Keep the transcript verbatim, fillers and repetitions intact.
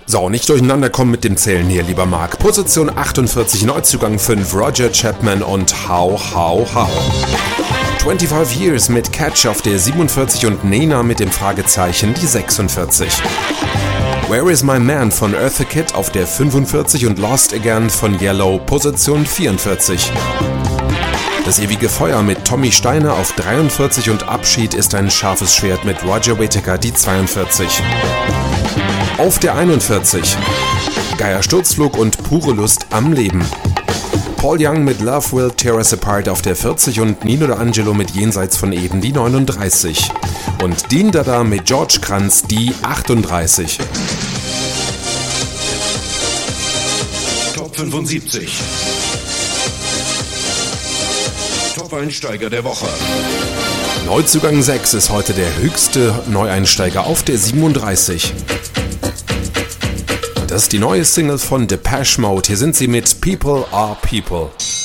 So, nicht durcheinander kommen mit dem Zählen hier, lieber Marc. Position achtundvierzig, Neuzugang fünf, Roger Chapman und How, How, How. fünfundzwanzig Years mit Catch auf der siebenundvierzig und Nena mit dem Fragezeichen die sechsundvierzig. Where is My Man von Eartha Kitt auf der fünfundvierzig und Lost Again von Yellow, Position vierundvierzig. Das ewige Feuer mit Tommy Steiner auf dreiundvierzig und Abschied ist ein scharfes Schwert mit Roger Whittaker die zweiundvierzig. Auf der einundvierzig. Geier Sturzflug und pure Lust am Leben. Paul Young mit Love Will Tear Us Apart auf der vierzig und Nino D'Angelo mit Jenseits von Eden die neununddreißig. Und Dean Dada mit George Kranz die achtunddreißig. Top fünfundsiebzig. Top-Einsteiger der Woche. Neuzugang sechs ist heute der höchste Neueinsteiger auf der siebenunddreißig. Das ist die neue Single von Depeche Mode. Hier sind sie mit People Are People.